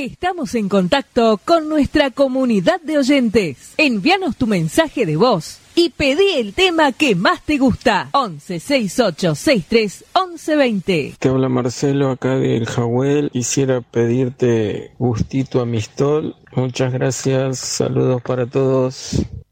Estamos en contacto con nuestra comunidad de oyentes. Envíanos tu mensaje de voz y pedí el tema que más te gusta. 11 68 63 11 20. Te habla Marcelo acá del Jawel. Quisiera pedirte Gustito Amistol. Muchas gracias. Saludos para todos.